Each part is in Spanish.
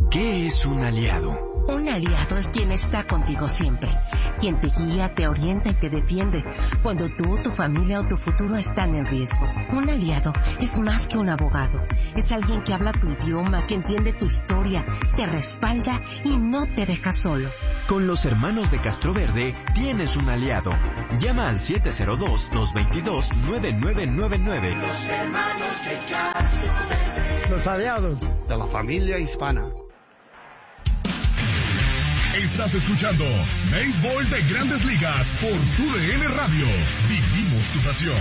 ¿Qué es un aliado? Un aliado es quien está contigo siempre, quien te guía, te orienta y te defiende cuando tú, tu familia o tu futuro están en riesgo. Un aliado es más que un abogado, es alguien que habla tu idioma, que entiende tu historia, te respalda y no te deja solo. Con los hermanos de Castroverde tienes un aliado. Llama al 702-222-9999. Los hermanos de Castroverde. Los aliados de la familia hispana. Estás escuchando Béisbol de Grandes Ligas por TUDN Radio. Vivimos tu pasión.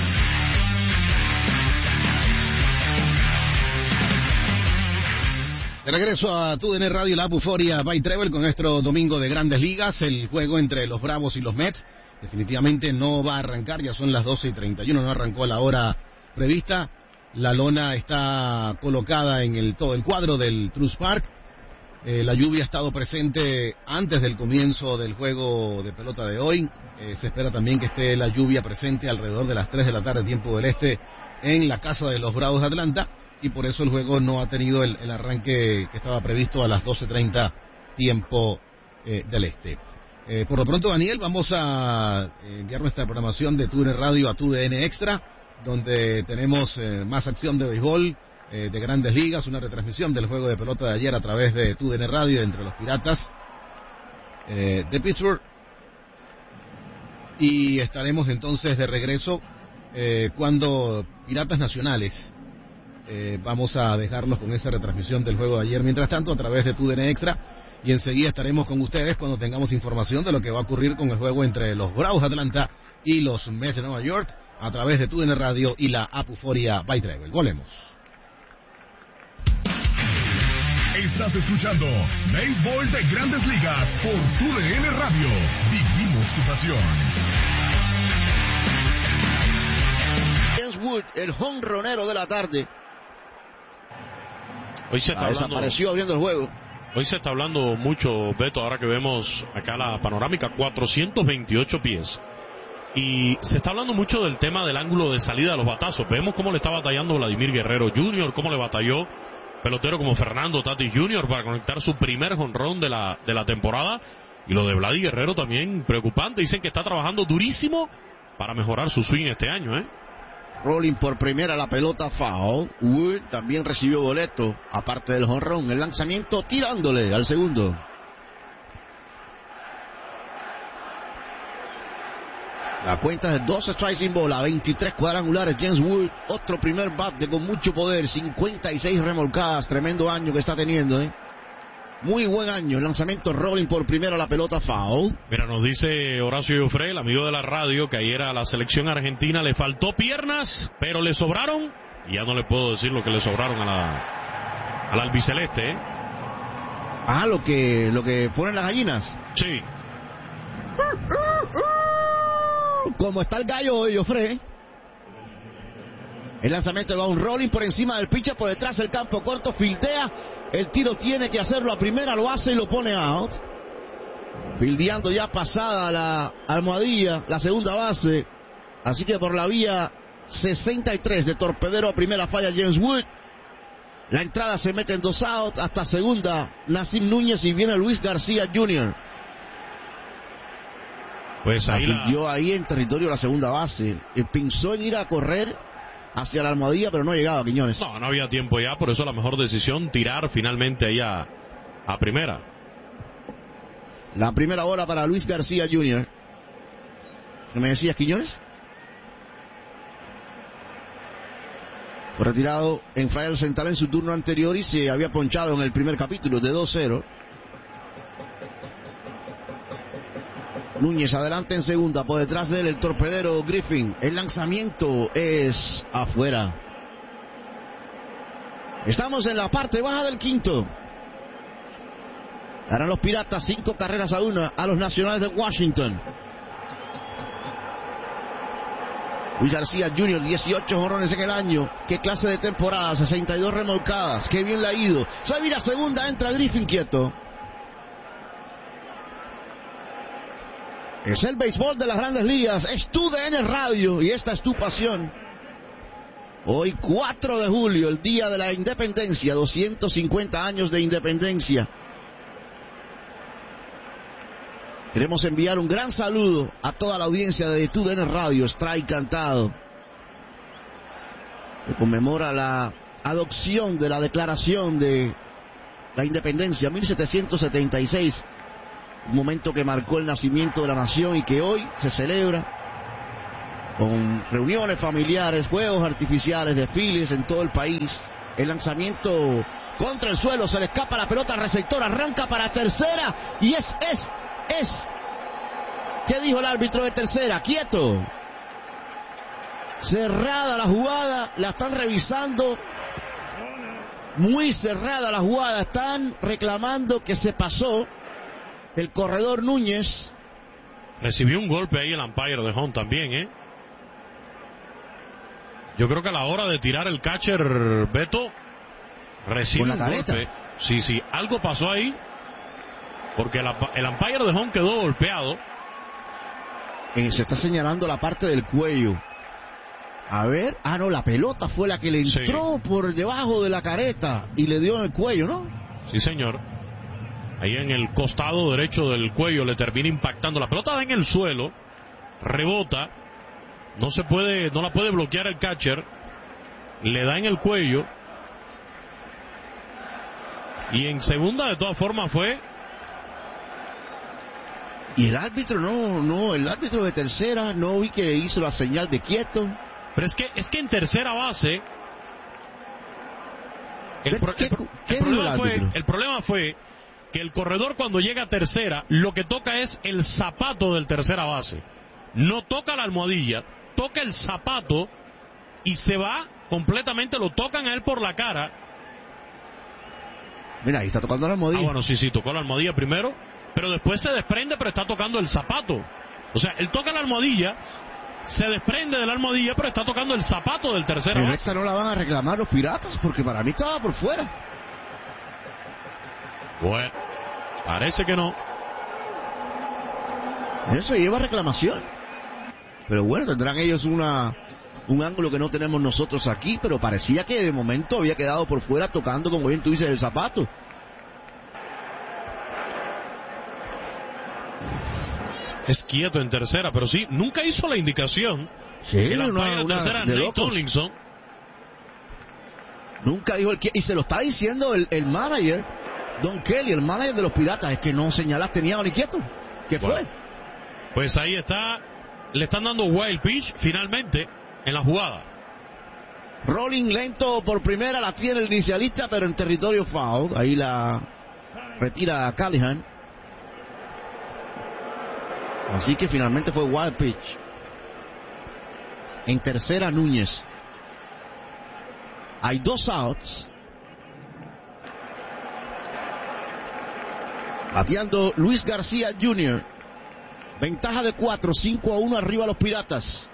De regreso a TUDN Radio, la Apuforia by Travel con nuestro domingo de Grandes Ligas. El juego entre los Bravos y los Mets definitivamente no va a arrancar, ya son las 12:31, no arrancó a la hora prevista. La lona está colocada en todo el cuadro del Truist Park. La lluvia ha estado presente antes del comienzo del juego de pelota de hoy. Se espera también que esté la lluvia presente alrededor de las 3 de la tarde, tiempo del este, en la casa de los Bravos de Atlanta. Y por eso el juego no ha tenido el arranque que estaba previsto a las 12:30, tiempo del este. Por lo pronto, Daniel, vamos a enviar nuestra programación de TUDN Radio a TUDN Extra, donde tenemos más acción de béisbol, de Grandes Ligas, una retransmisión del juego de pelota de ayer a través de TUDN Radio entre los Piratas de Pittsburgh. Y estaremos entonces de regreso cuando Piratas Nacionales, vamos a dejarlos con esa retransmisión del juego de ayer. Mientras tanto, a través de TUDN Extra, y enseguida estaremos con ustedes cuando tengamos información de lo que va a ocurrir con el juego entre los Bravos de Atlanta y los Mets de Nueva York, a través de TUDN Radio y la Apuforia by Travel. Volvemos. Estás escuchando Béisbol de Grandes Ligas por TUDN Radio. Vivimos tu pasión. James Wood, el jonronero de la tarde. Hoy se está desapareció abriendo el juego. Hoy se está hablando mucho, Beto, ahora que vemos acá la panorámica, 428 pies. Y se está hablando mucho del tema del ángulo de salida de los batazos. Vemos cómo le está batallando Vladimir Guerrero Jr., cómo le batalló pelotero como Fernando Tatis Jr. para conectar su primer jonrón de la temporada. Y lo de Vladi Guerrero también preocupante. Dicen que está trabajando durísimo para mejorar su swing este año, Rolling por primera, la pelota foul. Wood también recibió boleto, aparte del jonrón. El lanzamiento tirándole al segundo. La cuenta de 2 strikes sin bola, 23 cuadrangulares. James Wood, otro primer bate con mucho poder, 56 remolcadas. Tremendo año que está teniendo, Muy buen año. El lanzamiento rolling por primera, la pelota foul. Mira, nos dice Horacio Joffre, el amigo de la radio, que ayer a la selección argentina le faltó piernas, pero le sobraron. Y ya no le puedo decir lo que le sobraron a la albiceleste, Ah, lo que ponen las gallinas. Sí. Como está el gallo hoy, Joffre. El lanzamiento va un rolling por encima del pitcher, por detrás el campo corto, fildea. El tiro tiene que hacerlo a primera, lo hace y lo pone out. Fildeando ya pasada la almohadilla, la segunda base. Así que por la vía 63 de torpedero a primera falla James Wood. La entrada se mete en 2 outs, hasta segunda Nassim Núñez y viene Luis García Jr. Pues ahí ahí en territorio la segunda base. Pensó en ir a correr hacia la almohadilla, pero no llegaba, Quiñones. No había tiempo ya, por eso la mejor decisión, tirar finalmente ahí a primera. La primera bola para Luis García Jr. ¿Qué me decías, Quiñones? Fue retirado en fly central en su turno anterior y se había ponchado en el primer capítulo de 2-0. Núñez adelante en segunda, por detrás de él el torpedero Griffin. El lanzamiento es afuera. Estamos en la parte baja del quinto. Ganan los Piratas 5 carreras a 1 a los Nacionales de Washington. Luis García Jr., 18 jonrones en el año. Qué clase de temporada, 62 remolcadas. Qué bien le ha ido. Se vira segunda, entra Griffin quieto. Es el béisbol de las Grandes Ligas, es TUDN Radio y esta es tu pasión. Hoy 4 de julio, el día de la independencia, 250 años de independencia. Queremos enviar un gran saludo a toda la audiencia de TUDN Radio, Strike Cantado. Se conmemora la adopción de la Declaración de la Independencia, 1776. Un momento que marcó el nacimiento de la nación y que hoy se celebra con reuniones familiares, fuegos artificiales, desfiles en todo el país. El lanzamiento contra el suelo, se le escapa la pelota al receptor, arranca para tercera y es. ¿Qué dijo el árbitro de tercera? Quieto. Cerrada la jugada, la están revisando. Muy cerrada la jugada, están reclamando que se pasó el corredor Núñez. Recibió un golpe ahí el umpire de home también, Yo creo que a la hora de tirar el catcher, Beto, recibe un golpe. Sí, algo pasó ahí. Porque el umpire de home quedó golpeado. Se está señalando la parte del cuello. A ver, no, la pelota fue la que le entró por debajo de la careta y le dio en el cuello, ¿no? Sí, señor. Ahí en el costado derecho del cuello le termina impactando. La pelota da en el suelo, rebota, no la puede bloquear el catcher, le da en el cuello. Y en segunda, de todas formas, fue. Y el árbitro el árbitro de tercera no vi que hizo la señal de quieto. Pero es que en tercera base el problema fue que el corredor, cuando llega a tercera, lo que toca es el zapato del tercera base. No toca la almohadilla, toca el zapato y se va completamente, lo tocan a él por la cara. Mira, ahí está tocando la almohadilla. Bueno, sí, tocó la almohadilla primero, pero después se desprende, pero está tocando el zapato. O sea, él toca la almohadilla, se desprende de la almohadilla, pero está tocando el zapato del tercera base. Pero esta no la van a reclamar los Piratas, porque para mí estaba por fuera. Bueno, parece que no. Eso lleva reclamación. Pero bueno, tendrán ellos un ángulo que no tenemos nosotros aquí, pero parecía que de momento había quedado por fuera tocando, como bien tú dices, el zapato. Es quieto en tercera, pero sí, nunca hizo la indicación. Sí, que la tercera de Nate Tomlinson. Nunca dijo y se lo está diciendo el manager, Don Kelly, el manager de los Piratas, es que no señalaste ni ni quieto. ¿Qué fue? Pues ahí está, le están dando wild pitch finalmente en la jugada. Rolling lento por primera, la tiene el inicialista, pero en territorio foul. Ahí la retira Callahan. Así que finalmente fue wild pitch. En tercera, Núñez. Hay 2 outs. Bateando Luis García Jr. Ventaja de 4, 5-1 arriba los Piratas.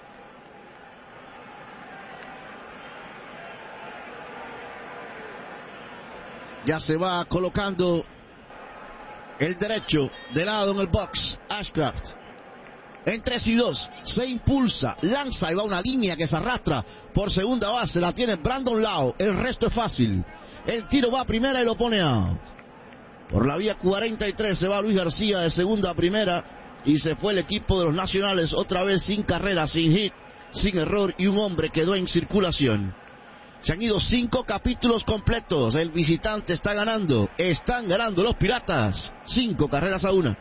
Ya se va colocando el derecho de lado en el box. Ashcraft. En 3-2, se impulsa, lanza y va una línea que se arrastra por segunda base. La tiene Brandon Lau, el resto es fácil. El tiro va a primera y lo pone out. Por la vía 43 se va Luis García de segunda a primera y se fue el equipo de los Nacionales otra vez sin carrera, sin hit, sin error, y un hombre quedó en circulación. Se han ido 5 capítulos completos. El visitante está ganando. Están ganando los Piratas 5-1.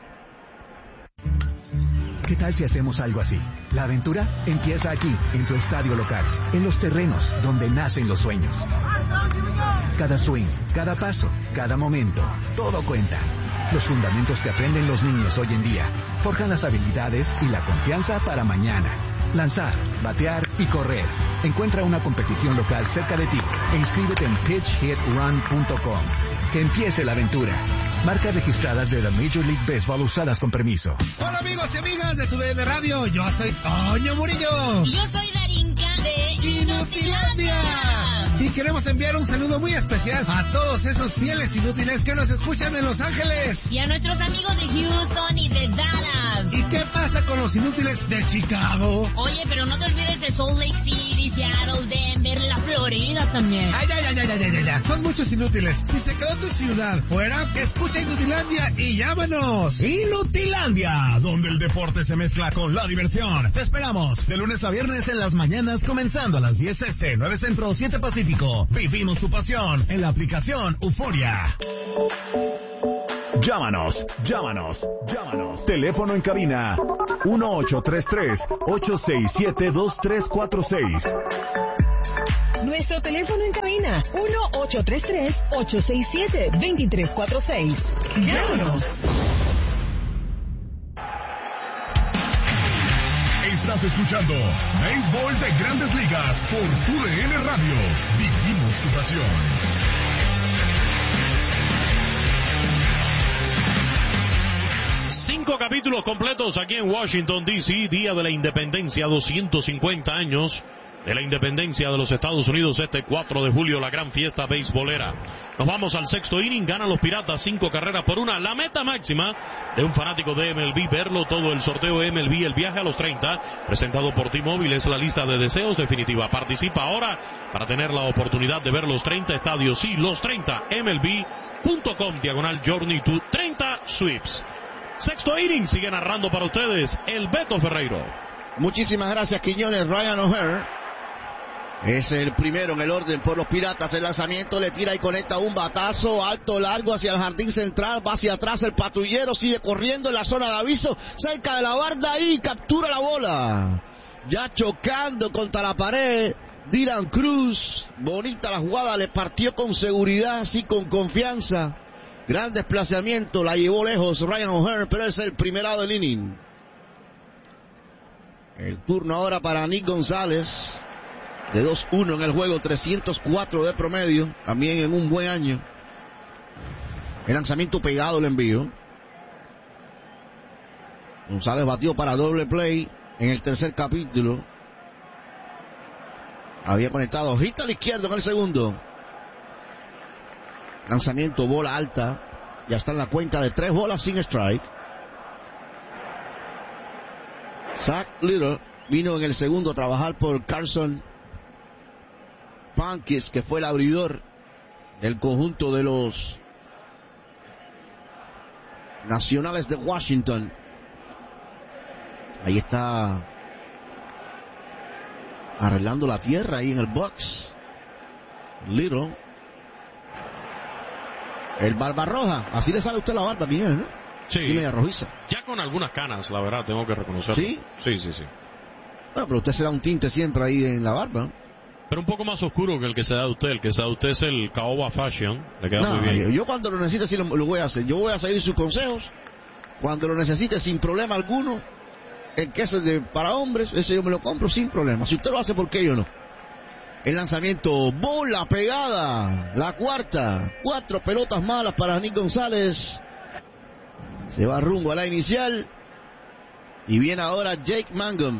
¿Qué tal si hacemos algo así? La aventura empieza aquí, en tu estadio local, en los terrenos donde nacen los sueños. Cada swing, cada paso, cada momento, todo cuenta. Los fundamentos que aprenden los niños hoy en día forjan las habilidades y la confianza para mañana. Lanzar, batear y correr. Encuentra una competición local cerca de ti e inscríbete en pitchhitrun.com. Que empiece la aventura. Marcas registradas de la Major League Baseball usadas con permiso. Hola amigos y amigas de TUDN Radio, yo soy Toño Murillo. Yo soy Darinka de Inutilandia. Y queremos enviar un saludo muy especial a todos esos fieles inútiles que nos escuchan en Los Ángeles. Y a nuestros amigos de Houston y de Dallas. ¿Y qué pasa con los inútiles de Chicago? Oye, pero no te olvides de Salt Lake City, Seattle, Denver, la Florida también. Ay. Son muchos inútiles. Si se quedó tu ciudad fuera, escucha Inutilandia y llámanos. Inutilandia, donde el deporte se mezcla con la diversión. Te esperamos de lunes a viernes en las mañanas, comenzando a las 10 este, 9 centro, 7 pacífico. Vivimos tu pasión en la aplicación Euforia. Llámanos. Teléfono en cabina 1833-867-2346. Nuestro teléfono en cabina 1833-867-2346. Llámanos. Estás escuchando Béisbol de Grandes Ligas por TUDN Radio. Vivimos tu pasión. 5 capítulos completos aquí en Washington, D.C., Día de la Independencia, 250 años de la Independencia de los Estados Unidos, este 4 de julio, la gran fiesta beisbolera. Nos vamos al sexto inning, ganan los Piratas 5 carreras por 1, la meta máxima de un fanático de MLB, verlo todo el sorteo MLB, el viaje a los 30, presentado por T-Mobile, es la lista de deseos definitiva. Participa ahora para tener la oportunidad de ver los 30 estadios y los 30 MLB.com/Journey to 30 Sweeps. Sexto inning, sigue narrando para ustedes el Beto Ferreiro. Muchísimas gracias, Quiñones. Ryan O'Hearn es el primero en el orden por los Piratas. El lanzamiento le tira y conecta un batazo alto, largo hacia el jardín central. Va hacia atrás el patrullero, sigue corriendo en la zona de aviso, cerca de la barda y captura la bola. Ya chocando contra la pared, Dylan Cruz. Bonita la jugada, le partió con seguridad, así con confianza. Gran desplazamiento, la llevó lejos Ryan O'Hearn, pero es el primerado del inning. El turno ahora para Nick González, de 2-1 en el juego, 304 de promedio, también en un buen año. El lanzamiento pegado, el envío. González batió para doble play en el tercer capítulo. Había conectado hit a la izquierda en el segundo. Lanzamiento, bola alta. Ya está en la cuenta de 3 bolas sin strike. Zach Little vino en el segundo a trabajar por Carson Pankis, que fue el abridor del conjunto de los Nacionales de Washington. Ahí está arreglando la tierra ahí en el box Little. El barba roja, así le sale a usted la barba, Quiñones, ¿no? Sí. Y media rojiza. Ya con algunas canas, la verdad, tengo que reconocerlo. ¿Sí? Sí. Bueno, pero usted se da un tinte siempre ahí en la barba. Pero un poco más oscuro que el que se da de usted. El que se da de usted es el Caoba Fashion. Le queda muy bien. Yo cuando lo necesite sí lo voy a hacer. Yo voy a seguir sus consejos. Cuando lo necesite sin problema alguno. El queso para hombres, ese yo me lo compro sin problema. Si usted lo hace, ¿por qué yo no? El lanzamiento, bola pegada, la cuarta, 4 pelotas malas para Nick González. Se va rumbo a la inicial. Y viene ahora Jake Mangum.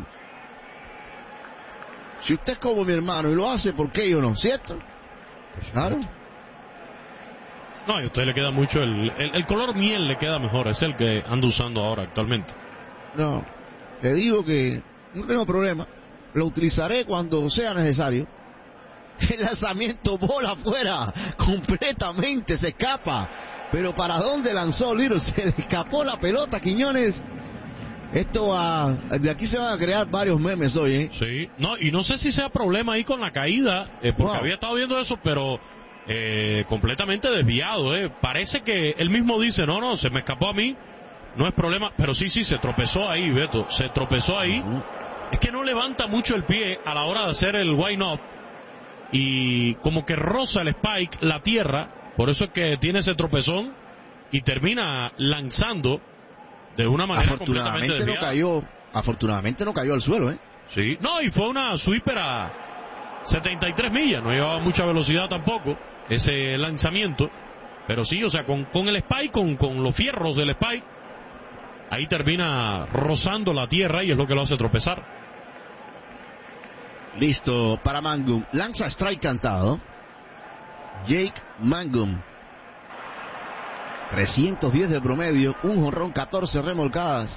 Si usted es como mi hermano y lo hace, ¿por qué yo no? ¿Cierto? Pues claro. No, y a usted le queda mucho el color miel, le queda mejor. Es el que ando usando ahora actualmente. No, le digo que no tengo problema. Lo utilizaré cuando sea necesario. El lanzamiento, bola afuera, completamente se escapa. Pero ¿para dónde lanzó Little? Se le escapó la pelota, Quiñones. Esto de aquí se van a crear varios memes hoy, ¿eh? Sí, no, y no sé si sea problema ahí con la caída, porque había estado viendo eso, pero completamente desviado, Parece que él mismo dice, no, se me escapó a mí, no es problema, pero sí, se tropezó ahí, Beto, se tropezó ahí. Es que no levanta mucho el pie a la hora de hacer el wind up, y como que roza el spike, la tierra, por eso es que tiene ese tropezón, y termina lanzando de una manera completamente desviada. Afortunadamente no cayó al suelo, Sí, no, y fue una sweeper a 73 millas, no llevaba mucha velocidad tampoco, ese lanzamiento. Pero sí, o sea, con el spike, con los fierros del spike, ahí termina rozando la tierra y es lo que lo hace tropezar. Listo para Mangum. Lanza strike cantado. Jake Mangum. 310 de promedio, un jonrón, 14 remolcadas.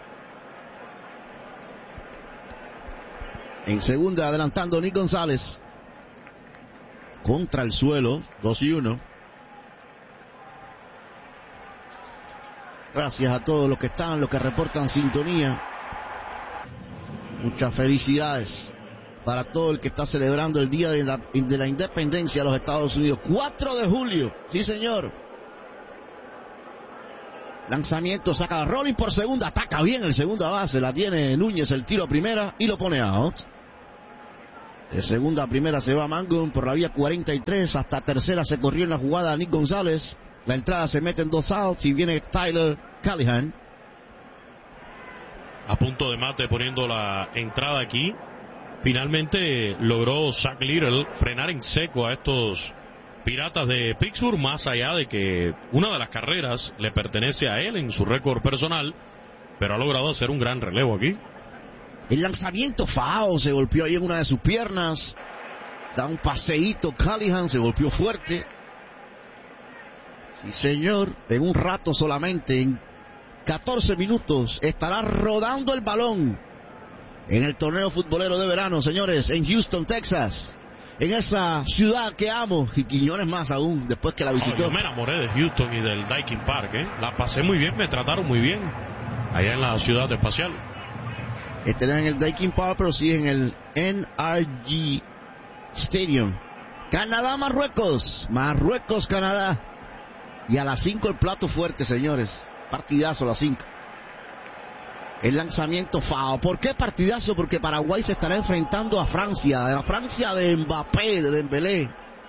En segunda adelantando Nick González. Contra el suelo, 2-1. Gracias a todos los que están, los que reportan sintonía. Muchas felicidades para todo el que está celebrando el Día de la Independencia de los Estados Unidos. 4 de julio, sí señor. Lanzamiento, saca a Rolling por segunda, ataca bien el segunda base, la tiene Núñez, el tiro a primera y lo pone out. De segunda a primera se va Mangum por la vía 43, hasta tercera se corrió en la jugada Nick González. La entrada se mete en 2 outs y viene Tyler Callahan. A punto de mate poniendo la entrada aquí. Finalmente logró Zach Little frenar en seco a estos Piratas de Pittsburgh, más allá de que una de las carreras le pertenece a él en su récord personal, pero ha logrado hacer un gran relevo aquí. El lanzamiento foul, se golpeó ahí en una de sus piernas. Da un paseíto Callahan, se golpeó fuerte. Sí señor, en un rato solamente, en 14 minutos, estará rodando el balón en el torneo futbolero de verano, señores, en Houston, Texas. En esa ciudad que amo, y Quiñones más aún, después que la visitó. Yo me enamoré de Houston y del Daikin Park, ¿eh? La pasé muy bien, me trataron muy bien allá en la ciudad espacial. Este no es en el Daikin Park, pero sí en el NRG Stadium. Canadá, Marruecos, Canadá. Y a las 5 el plato fuerte, señores. Partidazo a las 5. El lanzamiento foul. ¿Por qué partidazo? Porque Paraguay se estará enfrentando a Francia. A la Francia de Mbappé, de Dembélé.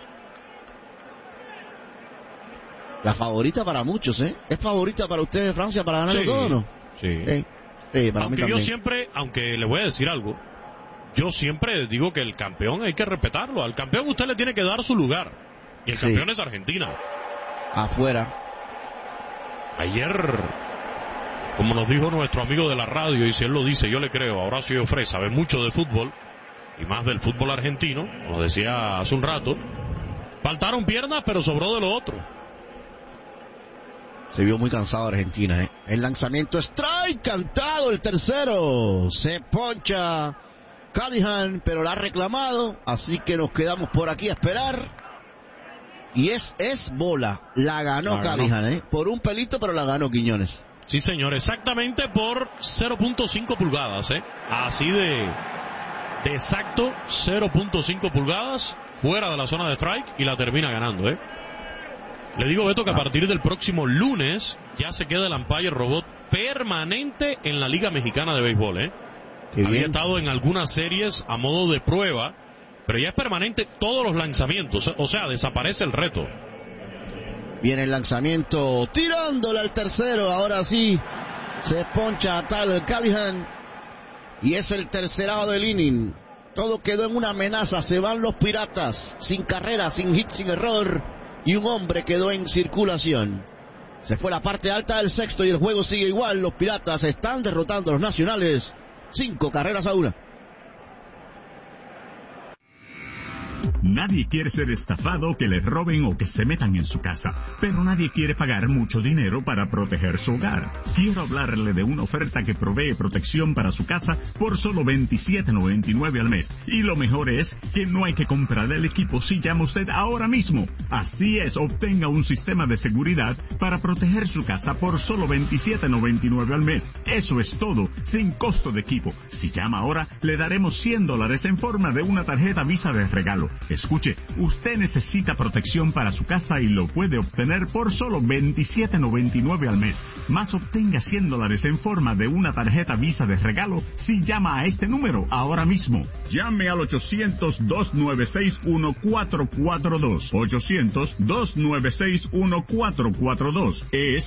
La favorita para muchos, ¿eh? ¿Es favorita para ustedes Francia para ganarlo todo o no? Sí. Para aunque yo siempre, aunque le voy a decir algo, yo siempre digo que el campeón hay que respetarlo. Al campeón usted le tiene que dar su lugar. Y el campeón es Argentina. Afuera. Ayer, como nos dijo nuestro amigo de la radio, y si él lo dice, yo le creo, Horacio Joffre sabe mucho de fútbol, y más del fútbol argentino, nos decía hace un rato, faltaron piernas, pero sobró de lo otro. Se vio muy cansado Argentina, ¿eh? El lanzamiento strike, cantado el tercero. Se poncha Callahan, pero la ha reclamado, así que nos quedamos por aquí a esperar. Y es bola, la ganó Callahan, ¿eh? Por un pelito, pero la ganó Quiñones. Sí, señor, exactamente por 0.5 pulgadas, ¿eh? Así de exacto, 0.5 pulgadas fuera de la zona de strike y la termina ganando, ¿eh? Le digo, Beto, que a partir del próximo lunes ya se queda el umpire robot permanente en la Liga Mexicana de Béisbol, ¿eh? Había estado en algunas series a modo de prueba, pero ya es permanente todos los lanzamientos, o sea, desaparece el reto. Viene el lanzamiento, tirándole al tercero, ahora sí, se poncha a Tyler Callahan, y es el tercerado del inning. Todo quedó en una amenaza, se van los Piratas, sin carrera, sin hit, sin error, y un hombre quedó en circulación. Se fue la parte alta del sexto y el juego sigue igual, los Piratas están derrotando a los Nacionales, 5-1. Nadie quiere ser estafado, que le roben o que se metan en su casa, pero nadie quiere pagar mucho dinero para proteger su hogar. Quiero hablarle de una oferta que provee protección para su casa por solo $27.99 al mes. Y lo mejor es que no hay que comprar el equipo si llama usted ahora mismo. Así es, obtenga un sistema de seguridad para proteger su casa por solo $27.99 al mes. Eso es todo, sin costo de equipo. Si llama ahora, le daremos $100 en forma de una tarjeta Visa de regalo. Escuche, usted necesita protección para su casa y lo puede obtener por solo $27.99 al mes. Más obtenga $100 en forma de una tarjeta Visa de regalo si llama a este número ahora mismo. Llame al 800-296-1442. 800-296-1442. Es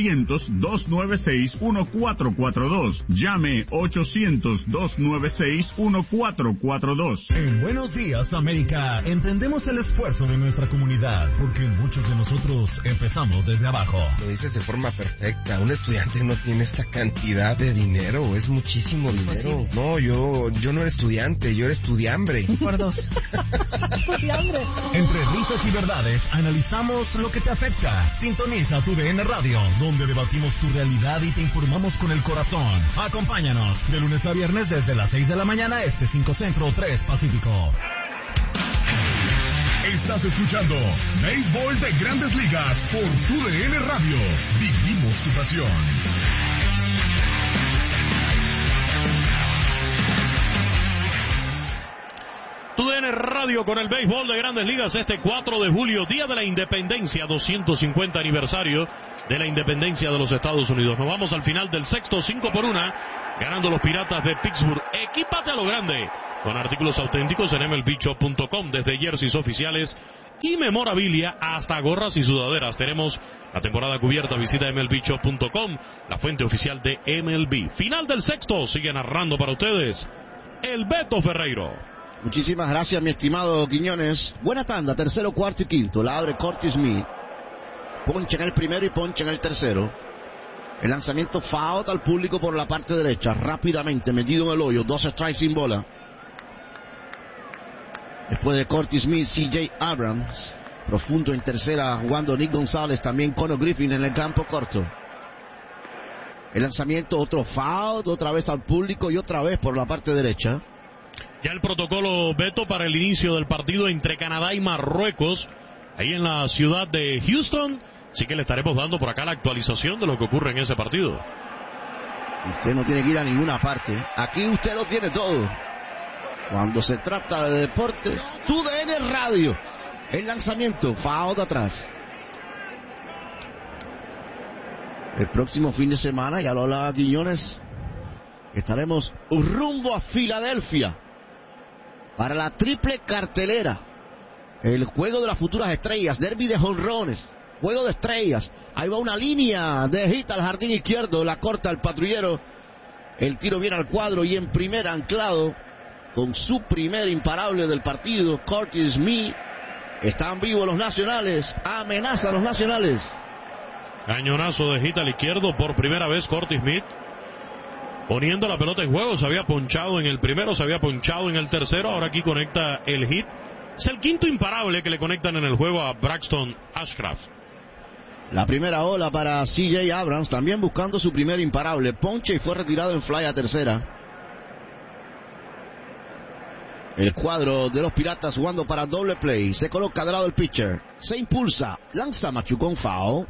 800-296-1442. Llame 800-296-1442. En Buenos Días, América. Ahora entendemos el esfuerzo de nuestra comunidad, porque muchos de nosotros empezamos desde abajo. Lo dices de forma perfecta. Un estudiante no tiene esta cantidad de dinero, es muchísimo dinero. Pues sí. No, yo no era estudiante, yo era estudiambre. Por dos. Estudiambre. Entre risas y verdades, analizamos lo que te afecta. Sintoniza tu DN Radio, donde debatimos tu realidad y te informamos con el corazón. Acompáñanos de lunes a viernes desde las 6 de la mañana, 5 Centro, 3 Pacífico. Estás escuchando Béisbol de Grandes Ligas por tu DN Radio. Vivimos tu pasión. TUDN Radio con el béisbol de Grandes Ligas este 4 de julio, Día de la Independencia, 250 aniversario de la independencia de los Estados Unidos. Nos vamos al final del sexto, 5-1, ganando los Piratas de Pittsburgh. Equípate a lo grande con artículos auténticos en MLBshop.com, desde jerseys oficiales y memorabilia hasta gorras y sudaderas. Tenemos la temporada cubierta. Visita MLBshop.com, la fuente oficial de MLB. Final del sexto, sigue narrando para ustedes el Beto Ferreiro. Muchísimas gracias, mi estimado Quiñones. Buena tanda, tercero, cuarto y quinto. La abre Curtis Smith. Poncha en el primero y poncha en el tercero. El lanzamiento foul al público por la parte derecha. Rápidamente, metido en el hoyo. 2 strikes sin bola. Después de Curtis Smith, C.J. Abrams. Profundo en tercera, jugando Nick González. También Connor Griffin en el campo corto. El lanzamiento, otro foul. Otra vez al público y otra vez por la parte derecha. Ya el protocolo, Beto, para el inicio del partido entre Canadá y Marruecos, ahí en la ciudad de Houston. Así que le estaremos dando por acá la actualización de lo que ocurre en ese partido. Usted no tiene que ir a ninguna parte. Aquí usted lo tiene todo. Cuando se trata de deportes, TUDN Radio. El lanzamiento, foul de atrás. El próximo fin de semana, ya lo hablaba Quiñones, estaremos rumbo a Filadelfia para la triple cartelera. El juego de las futuras estrellas, derby de jonrones, juego de estrellas. Ahí va una línea de hit al jardín izquierdo, la corta el patrullero. El tiro viene al cuadro y en primera anclado con su primer imparable del partido, Curtis Smith. Están vivos los nacionales, amenaza a los nacionales. Cañonazo de hit al izquierdo por primera vez Curtis Smith, poniendo la pelota en juego. Se había ponchado en el primero, se había ponchado en el tercero, ahora aquí conecta el hit. Es el quinto imparable que le conectan en el juego a Braxton Ashcraft. La primera ola para C.J. Abrams, también buscando su primer imparable. Ponche y fue retirado en fly a tercera. El cuadro de los Piratas jugando para doble play. Se coloca de lado el pitcher. Se impulsa, lanza machucón foul.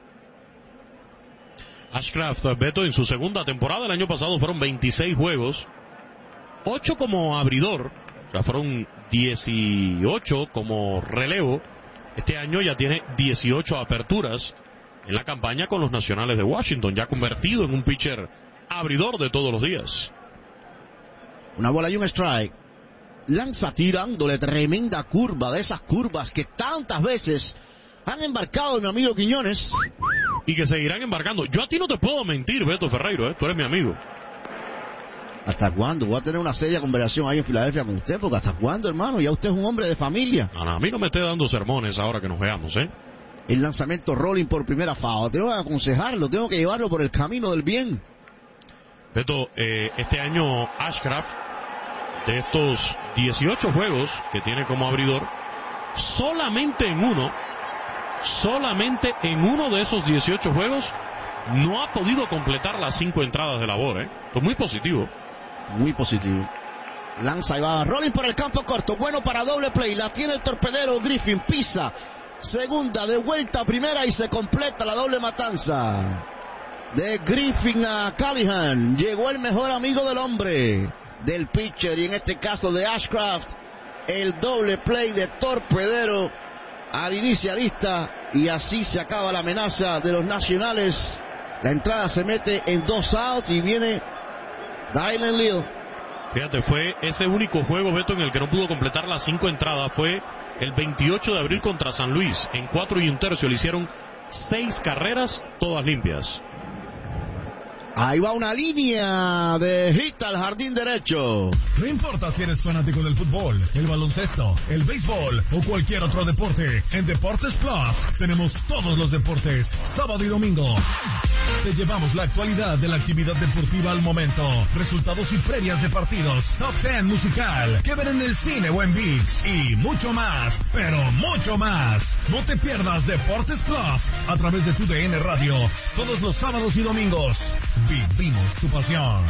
Ashcraft, Beto, en su segunda temporada, el año pasado fueron 26 juegos, 8 como abridor, o sea, fueron 18 como relevo. Este año ya tiene 18 aperturas en la campaña con los Nacionales de Washington, ya convertido en un pitcher abridor de todos los días. Una bola y un strike. Lanza tirándole tremenda curva, de esas curvas que tantas veces han embarcado mi amigo Quiñones. Y que seguirán embarcando. Yo a ti no te puedo mentir, Beto Ferreiro, tú eres mi amigo. ¿Hasta cuándo? Voy a tener una seria conversación ahí en Filadelfia con usted, porque ¿hasta cuándo, hermano? Ya usted es un hombre de familia. No, a mí no me esté dando sermones ahora que nos veamos, ¿eh? El lanzamiento rolling por primera foul. Tengo que aconsejarlo, tengo que llevarlo por el camino del bien. Beto, este año Ashcraft, de estos 18 juegos que tiene como abridor, solamente en uno de esos 18 juegos no ha podido completar las 5 entradas de labor, ¿eh? Pues muy positivo. Muy positivo. Lanza y va rolling por el campo corto, bueno para doble play, la tiene el torpedero Griffin, pisa segunda, de vuelta a primera y se completa la doble matanza de Griffin a Callahan. Llegó el mejor amigo del hombre, del pitcher, y en este caso de Ashcraft, el doble play de torpedero al inicialista, y así se acaba la amenaza de los nacionales. La entrada se mete en 2 outs y viene Dylan Lil. Fíjate, fue ese único juego, Beto, en el que no pudo completar las 5 entradas. Fue el 28 de abril contra San Luis. En 4 1/3 le hicieron 6 carreras, todas limpias. Ahí va una línea de hit al jardín derecho. No importa si eres fanático del fútbol, el baloncesto, el béisbol o cualquier otro deporte, en Deportes Plus tenemos todos los deportes, sábado y domingo. Te llevamos la actualidad de la actividad deportiva al momento, resultados y previas de partidos, top 10 musical, que ver en el cine o en ViX y mucho más, pero mucho más. No te pierdas Deportes Plus a través de TUDN Radio, todos los sábados y domingos. Vivimos tu pasión.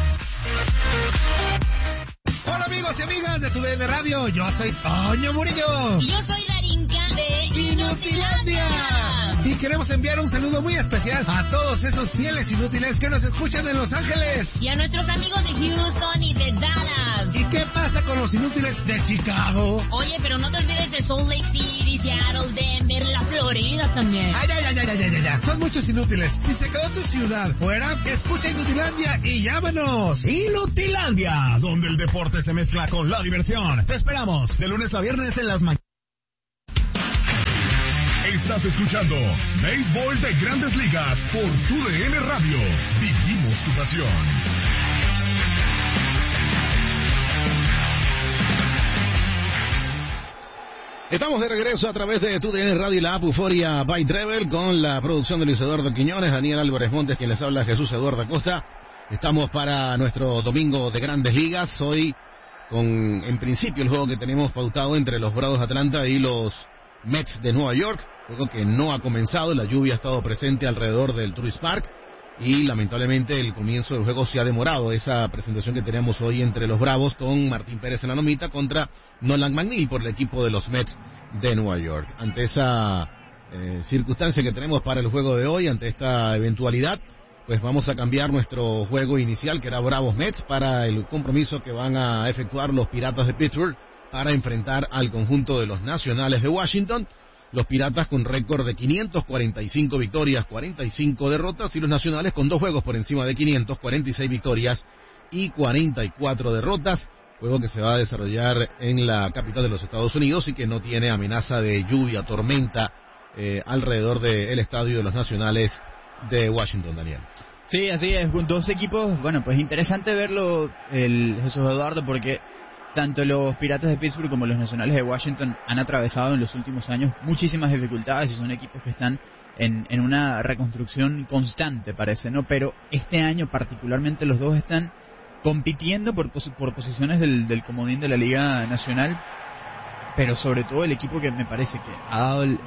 Hola amigos y amigas de TUDN Radio, yo soy Toño Murillo. Y yo soy Darinka de Inutilandia. Y queremos enviar un saludo muy especial a todos esos fieles inútiles que nos escuchan en Los Ángeles. Y a nuestros amigos de Houston y de Dallas. ¿Y qué pasa con los inútiles de Chicago? Oye, pero no te olvides de Salt Lake City, Seattle, Denver, la Florida también. Ay, ya. Son muchos inútiles. Si se quedó tu ciudad fuera, escucha Inutilandia y llámanos. Inutilandia, donde el deporte se mezcla con la diversión. Te esperamos de lunes a viernes en las mañanas. Estás escuchando Béisbol de Grandes Ligas por TUDN Radio. Vivimos tu pasión. Estamos de regreso a través de TUDN Radio y la app Euforia by Travel con la producción de Luis Eduardo Quiñones, Daniel Álvarez Montes, quien les habla, Jesús Eduardo Acosta. Estamos para nuestro domingo de Grandes Ligas, hoy con, en principio, el juego que tenemos pautado entre los Bravos de Atlanta y los Mets de Nueva York, juego que no ha comenzado, la lluvia ha estado presente alrededor del Truist Park y lamentablemente el comienzo del juego se ha demorado. Esa presentación que tenemos hoy entre los Bravos con Martín Pérez en la lomita contra Nolan McNeil por el equipo de los Mets de Nueva York. Ante esa circunstancia que tenemos para el juego de hoy, ante esta eventualidad, pues vamos a cambiar nuestro juego inicial, que era Bravos Mets, para el compromiso que van a efectuar los Piratas de Pittsburgh para enfrentar al conjunto de los Nacionales de Washington. Los Piratas con récord de 545 victorias, 45 derrotas, y los Nacionales con 2 juegos por encima de 500, 46 victorias y 44 derrotas. Juego que se va a desarrollar en la capital de los Estados Unidos y que no tiene amenaza de lluvia, tormenta alrededor del estadio de los Nacionales de Washington, Daniel. Sí, así es, con 2 equipos, bueno, pues interesante verlo, Jesús Eduardo, porque tanto los Piratas de Pittsburgh como los Nacionales de Washington han atravesado en los últimos años muchísimas dificultades y son equipos que están en una reconstrucción constante, parece, ¿no? Pero este año particularmente los dos están compitiendo por posiciones del comodín de la Liga Nacional, pero sobre todo el equipo que me parece que ha dado el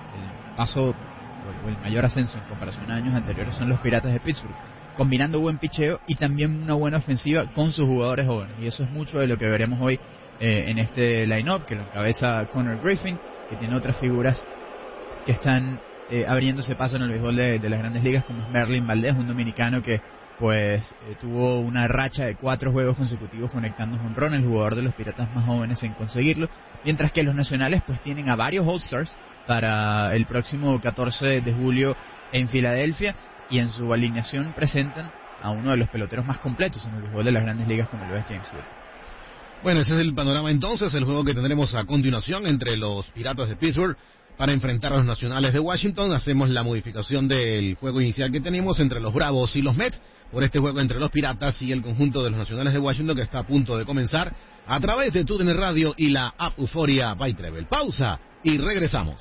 paso o el mayor ascenso en comparación a años anteriores son los Piratas de Pittsburgh, combinando buen picheo y también una buena ofensiva con sus jugadores jóvenes, y eso es mucho de lo que veremos hoy en este line-up, que lo encabeza Connor Griffin, que tiene otras figuras que están abriéndose paso en el béisbol de las Grandes Ligas, como es Merlin Valdez, un dominicano que pues tuvo una racha de 4 juegos consecutivos conectando jonrón, el jugador de los Piratas más jóvenes en conseguirlo, mientras que los Nacionales pues tienen a varios All-Stars para el próximo 14 de julio en Filadelfia, y en su alineación presentan a uno de los peloteros más completos en el béisbol de las Grandes Ligas, como lo es James Wood. Bueno, ese es el panorama entonces, el juego que tendremos a continuación entre los Piratas de Pittsburgh para enfrentar a los Nacionales de Washington. Hacemos la modificación del juego inicial que tenemos entre los Bravos y los Mets por este juego entre los Piratas y el conjunto de los Nacionales de Washington, que está a punto de comenzar a través de TUDN Radio y la app Euforia by Travel. Pausa y regresamos.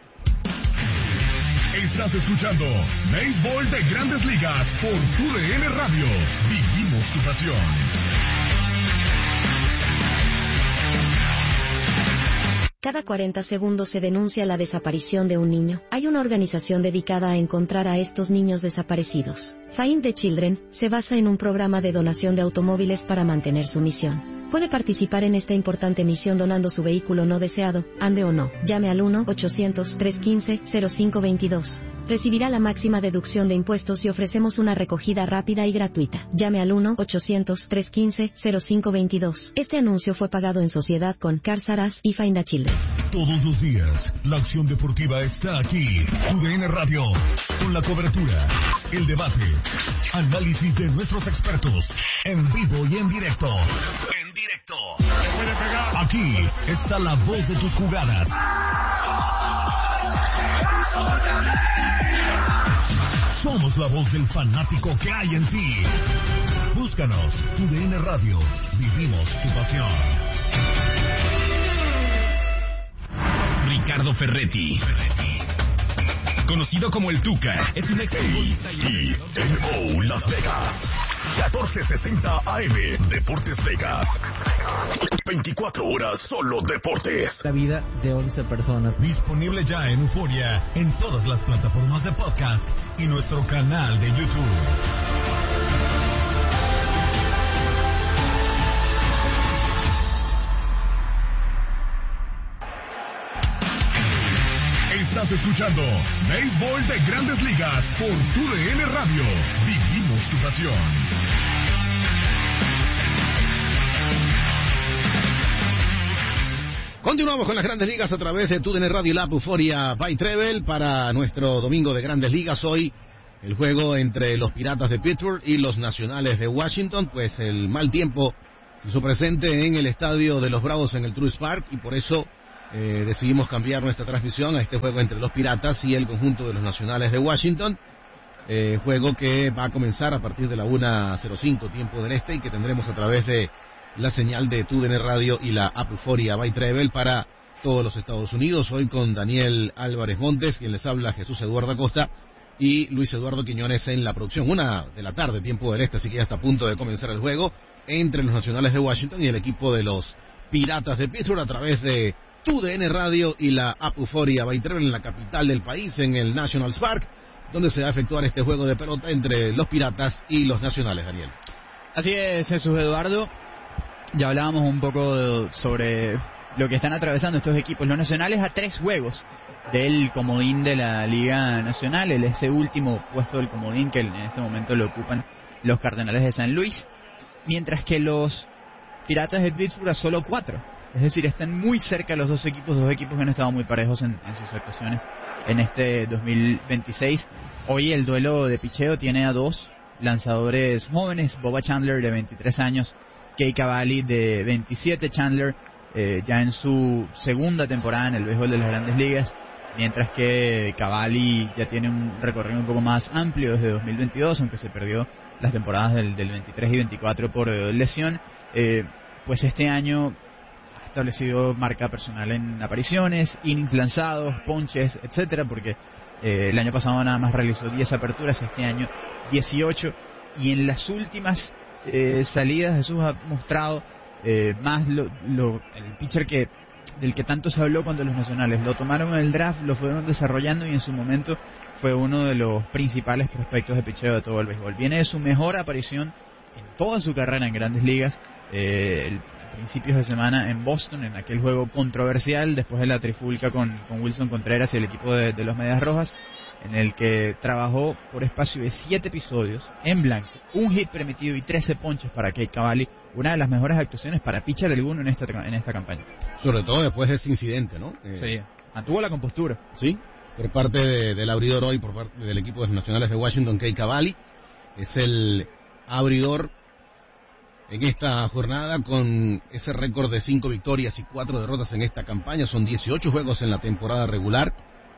Estás escuchando Béisbol de Grandes Ligas por TUDN Radio. Vivimos tu pasión. Cada 40 segundos se denuncia la desaparición de un niño. Hay una organización dedicada a encontrar a estos niños desaparecidos. Find the Children se basa en un programa de donación de automóviles para mantener su misión. Puede participar en esta importante misión donando su vehículo no deseado, ande o no. Llame al 1-800-315-0522. Recibirá la máxima deducción de impuestos y ofrecemos una recogida rápida y gratuita. Llame al 1-800-315-0522. Este anuncio fue pagado en sociedad con Cars R Us y Find the Children. Todos los días, la acción deportiva está aquí. TUDN Radio, con la cobertura, el debate, análisis de nuestros expertos, en vivo y en directo. Aquí está la voz de tus jugadas. Somos Somos la voz del fanático que hay en ti. Búscanos, TUDN Radio. Vivimos tu pasión. Ricardo Ferretti, conocido como el Tuca, es un exfutbolista y KINO Las Vegas. 1460 AM, Deportes Vegas. 24 horas solo deportes. La vida de 11 personas. Disponible ya en Euforia, en todas las plataformas de podcast y nuestro canal de YouTube. Estás escuchando Béisbol de Grandes Ligas por TUDN Radio. Vivimos tu pasión. Continuamos con las Grandes Ligas a través de TUDN Radio y la Euforia by Treble para nuestro domingo de Grandes Ligas. Hoy el juego entre los Piratas de Pittsburgh y los Nacionales de Washington, pues el mal tiempo se hizo presente en el estadio de los Bravos en el Truist Park y por eso decidimos cambiar nuestra transmisión a este juego entre los Piratas y el conjunto de los Nacionales de Washington, juego que va a comenzar a partir de la 1:05 tiempo del este y que tendremos a través de la señal de TUDN Radio y la app Euforia by Treble para todos los Estados Unidos. Hoy con Daniel Álvarez Montes, quien les habla Jesús Eduardo Acosta y Luis Eduardo Quiñones en la producción. 1:00 p.m, tiempo del este, así que ya está a punto de comenzar el juego entre los Nacionales de Washington y el equipo de los Piratas de Pittsburgh a través de TUDN Radio y la app Euforia by Treble en la capital del país, en el Nationals Park, donde se va a efectuar este juego de pelota entre los Piratas y los Nacionales, Daniel. Así es, Jesús Eduardo. Ya hablábamos un poco sobre lo que están atravesando estos equipos. Los Nacionales a 3 juegos del comodín de la Liga Nacional, ese último puesto del comodín que en este momento lo ocupan los Cardenales de San Luis, mientras que los Piratas de Pittsburgh a solo 4. Es decir, están muy cerca los dos equipos que han estado muy parejos en sus actuaciones en este 2026. Hoy el duelo de picheo tiene a 2 lanzadores jóvenes, Bubba Chandler de 23 años, Kei Cavalli de 27, Chandler ya en su segunda temporada en el béisbol de las Grandes Ligas, mientras que Cavalli ya tiene un recorrido un poco más amplio desde 2022, aunque se perdió las temporadas del 23 y 24 por lesión. Pues este año establecido marca personal en apariciones, innings lanzados, ponches, etcétera, porque el año pasado nada más realizó 10 aperturas, este año 18, y en las últimas salidas Jesús ha mostrado más el pitcher del que tanto se habló cuando los Nacionales lo tomaron en el draft, lo fueron desarrollando y en su momento fue uno de los principales prospectos de pitcheo de todo el béisbol. Viene de su mejor aparición en toda su carrera en Grandes Ligas, principios de semana en Boston, en aquel juego controversial después de la trifulca con Wilson Contreras y el equipo de los Medias Rojas, en el que trabajó por espacio de 7 episodios en blanco, un hit permitido y 13 ponches para Kei Cavalli, una de las mejores actuaciones para pitcher alguno en esta campaña. Sobre todo después de ese incidente, ¿no? Sí, mantuvo la compostura. Sí, por parte del abridor hoy, por parte del equipo de los Nacionales de Washington, Kei Cavalli, es el abridor en esta jornada con ese récord de 5 victorias y 4 derrotas en esta campaña. Son 18 juegos en la temporada regular,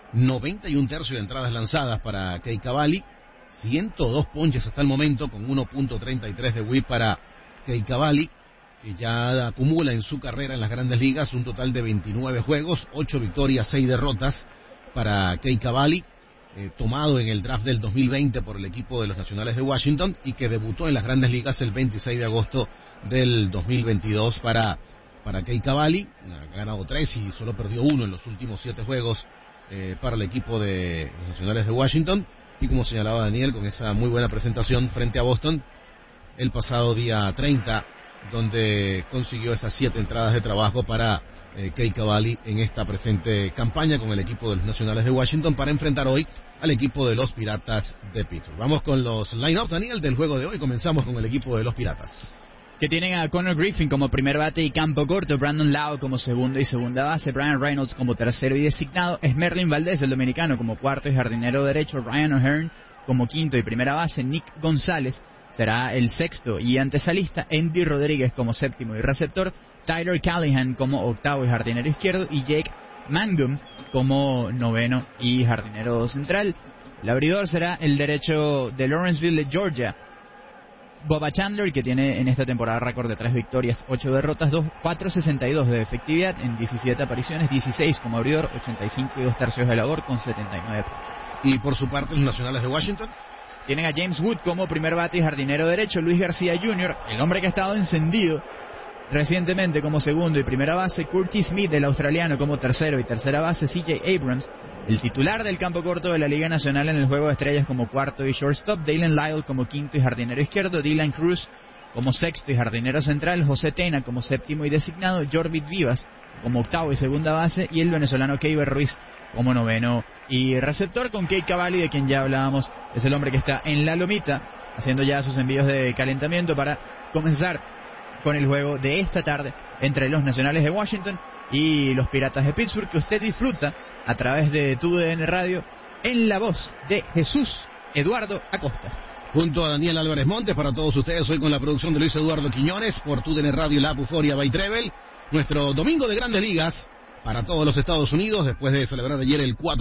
91 tercios de entradas lanzadas para Kei Cavalli, 102 ponches hasta el momento, con 1.33 de whip para Kei Cavalli, que ya acumula en su carrera en las Grandes Ligas un total de 29 juegos, 8 victorias, 6 derrotas para Kei Cavalli, tomado en el draft del 2020 por el equipo de los Nacionales de Washington y que debutó en las Grandes Ligas el 26 de agosto del 2022 para Kei Cavalli. Ha ganado 3 y solo perdió 1 en los últimos 7 juegos para el equipo de los Nacionales de Washington, y como señalaba Daniel, con esa muy buena presentación frente a Boston el pasado día 30, donde consiguió esas 7 entradas de trabajo para Kei Cavalli en esta presente campaña con el equipo de los Nacionales de Washington para enfrentar hoy al equipo de los Piratas de Pittsburgh. Vamos con los line-ups, Daniel, del juego de hoy. Comenzamos con el equipo de los Piratas, que tienen a Connor Griffin como primer bate y campo corto, Brandon Lau como segundo y segunda base, Brian Reynolds como tercero y designado, Esmerlin Valdez, el dominicano, como cuarto y jardinero derecho, Ryan O'Hearn como quinto y primera base, Nick González será el sexto y antesalista, Andy Rodríguez como séptimo y receptor, Tyler Callahan como octavo y jardinero izquierdo, y Jake Mangum como noveno y jardinero central. El abridor será el derecho de Lawrenceville, Georgia, Bubba Chandler, que tiene en esta temporada récord de 3 victorias, 8 derrotas, 4.62 de efectividad en 17 apariciones, 16 como abridor, 85 y 2 tercios de labor con 79 ponches. Y por su parte, los Nacionales de Washington tienen a James Wood como primer bate y jardinero derecho, Luis García Jr., el hombre que ha estado encendido recientemente como segundo y primera base, Curtis Smith, el australiano, como tercero y tercera base, CJ Abrams, el titular del campo corto de la Liga Nacional en el Juego de Estrellas como cuarto y shortstop, Dalen Lyle como quinto y jardinero izquierdo, Dylan Cruz como sexto y jardinero central, José Tena como séptimo y designado, Jorvit Vivas como octavo y segunda base, y el venezolano Keiber Ruiz como noveno y receptor, con Kei Cavalli, de quien ya hablábamos, es el hombre que está en la lomita haciendo ya sus envíos de calentamiento para comenzar con el juego de esta tarde entre los Nacionales de Washington y los Piratas de Pittsburgh, que usted disfruta a través de TUDN Radio en la voz de Jesús Eduardo Acosta. Junto a Daniel Álvarez Montes, para todos ustedes, hoy con la producción de Luis Eduardo Quiñones, por TUDN Radio, la Euforia by Treble, nuestro domingo de Grandes Ligas para todos los Estados Unidos, después de celebrar ayer el 4